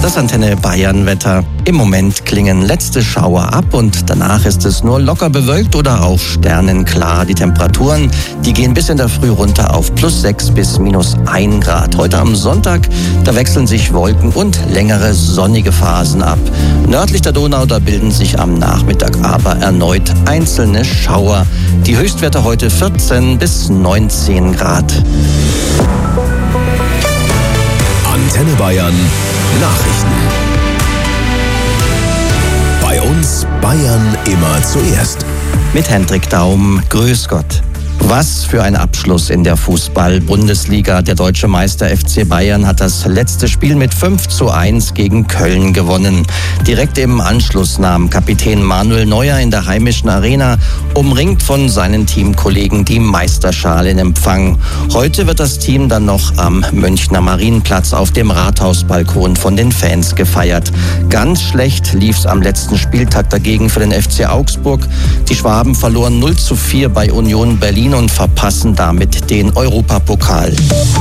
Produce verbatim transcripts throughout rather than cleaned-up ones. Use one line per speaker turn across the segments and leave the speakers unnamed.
Das Antenne Bayern Wetter. Im Moment klingen letzte Schauer ab und danach ist es nur locker bewölkt oder auch sternenklar. Die Temperaturen, die gehen bis in der Früh runter auf plus sechs bis minus ein Grad. Heute am Sonntag, da wechseln sich Wolken und längere sonnige Phasen ab. Nördlich der Donau, da bilden sich am Nachmittag aber erneut einzelne Schauer. Die Höchstwerte heute vierzehn bis neunzehn Grad.
Antenne Bayern Nachrichten. Bei uns Bayern immer zuerst.
Mit Hendrik Daum, grüß Gott. Was für ein Abschluss in der Fußball-Bundesliga. Der deutsche Meister F C Bayern hat das letzte Spiel mit fünf zu eins gegen Köln gewonnen. Direkt im Anschluss nahm Kapitän Manuel Neuer in der heimischen Arena, umringt von seinen Teamkollegen, die Meisterschale in Empfang. Heute wird das Team dann noch am Münchner Marienplatz auf dem Rathausbalkon von den Fans gefeiert. Ganz schlecht lief's am letzten Spieltag dagegen für den F C Augsburg. Die Schwaben verloren null zu vier bei Union Berlin und verpassen damit den Europapokal.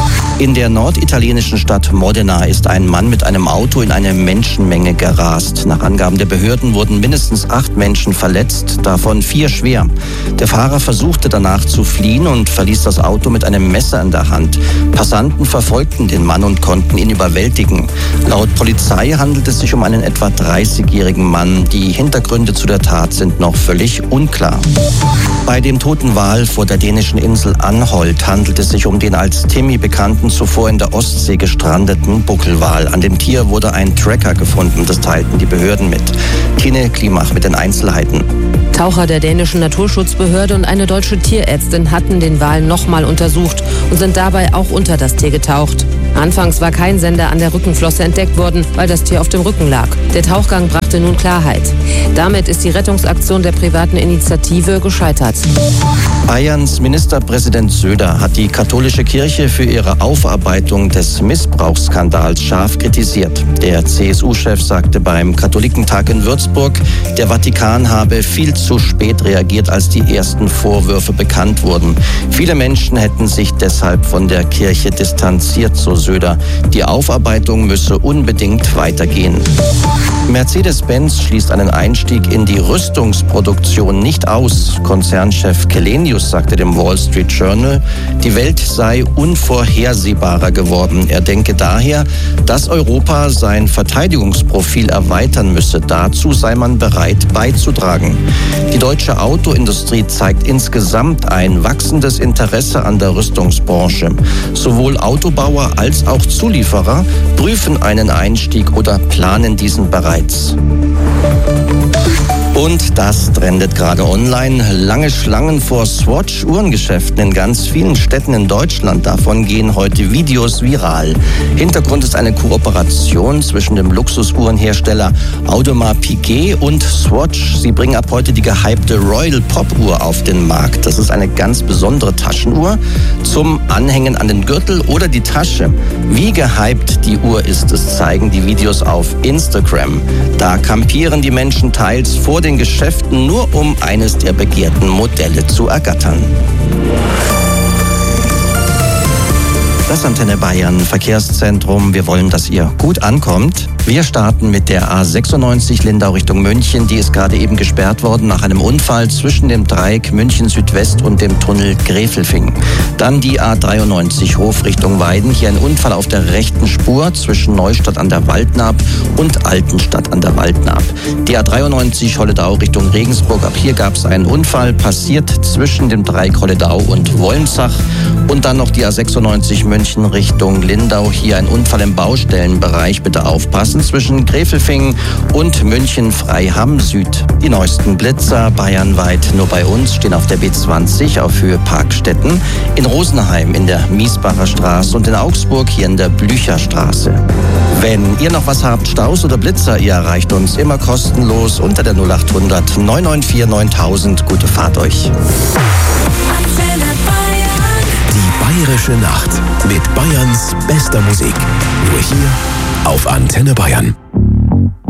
In der norditalienischen Stadt Modena ist ein Mann mit einem Auto in eine Menschenmenge gerast. Nach Angaben der Behörden wurden mindestens acht Menschen verletzt, davon vier schwer. Der Fahrer versuchte danach zu fliehen und verließ das Auto mit einem Messer in der Hand. Passanten verfolgten den Mann und konnten ihn überwältigen. Laut Polizei handelt es sich um einen etwa dreißigjährigen Mann. Die Hintergründe zu der Tat sind noch völlig unklar. Bei dem toten Wal vor der dänischen Insel Anholt handelt es sich um den als Timmy bekannten, zuvor in der Ostsee gestrandeten Buckelwal. An dem Tier wurde ein Tracker gefunden, das teilten die Behörden mit. Tine Klimach mit den Einzelheiten.
Taucher der dänischen Naturschutzbehörde und eine deutsche Tierärztin hatten den Wal nochmal untersucht und sind dabei auch unter das Tier getaucht. Anfangs war kein Sender an der Rückenflosse entdeckt worden, weil das Tier auf dem Rücken lag. Der Tauchgang brachte nun Klarheit. Damit ist die Rettungsaktion der privaten Initiative gescheitert.
Bayerns Ministerpräsident Söder hat die katholische Kirche für ihre Aufarbeitung des Missbrauchsskandals scharf kritisiert. Der C S U-Chef sagte beim Katholikentag in Würzburg, der Vatikan habe viel zu spät reagiert, als die ersten Vorwürfe bekannt wurden. Viele Menschen hätten sich deshalb von der Kirche distanziert, so Söder. Die Aufarbeitung müsse unbedingt weitergehen. Mercedes-Benz schließt einen Einstieg in die Rüstungsproduktion nicht aus. Konzernchef Källenius sagte dem Wall Street Journal, die Welt sei unvorhersehbarer geworden. Er denke daher, dass Europa sein Verteidigungsprofil erweitern müsse. Dazu sei man bereit beizutragen. Die deutsche Autoindustrie zeigt insgesamt ein wachsendes Interesse an der Rüstungsbranche. Sowohl Autobauer als auch Zulieferer prüfen einen Einstieg oder planen diesen bereits. Und das trendet gerade online. Lange Schlangen vor Swatch-Uhrengeschäften in ganz vielen Städten in Deutschland. Davon gehen heute Videos viral. Hintergrund ist eine Kooperation zwischen dem Luxusuhrenhersteller Audemars Piguet und Swatch. Sie bringen ab heute die gehypte Royal Pop-Uhr auf den Markt. Das ist eine ganz besondere Taschenuhr zum Anhängen an den Gürtel oder die Tasche. Wie gehypt die Uhr ist, das zeigen die Videos auf Instagram. Da kampieren die Menschen teils vor den Geschäften, nur um eines der begehrten Modelle zu ergattern. Das Antenne Bayern Verkehrszentrum. Wir wollen, dass ihr gut ankommt. Wir starten mit der A sechsundneunzig Lindau Richtung München. Die ist gerade eben gesperrt worden nach einem Unfall zwischen dem Dreieck München Südwest und dem Tunnel Gräfelfing. Dann die A dreiundneunzig Hof Richtung Weiden. Hier ein Unfall auf der rechten Spur zwischen Neustadt an der Waldnaab und Altenstadt an der Waldnaab. Die A dreiundneunzig Holledau Richtung Regensburg. Auch hier gab es einen Unfall, passiert zwischen dem Dreieck Holledau und Wolmsach. Und dann noch die A sechsundneunzig München Richtung Lindau. Hier ein Unfall im Baustellenbereich. Bitte aufpassen. Zwischen Gräfelfing und München-Freiham Süd. Die neuesten Blitzer bayernweit nur bei uns stehen auf der B zwanzig auf Höhe Parkstetten, in Rosenheim in der Miesbacher Straße und in Augsburg hier in der Blücherstraße. Wenn ihr noch was habt, Staus oder Blitzer, ihr erreicht uns immer kostenlos unter der null acht hundert neun neun vier neuntausend. Gute Fahrt euch.
Die Bayerische Nacht mit Bayerns bester Musik. Nur hier auf Antenne Bayern.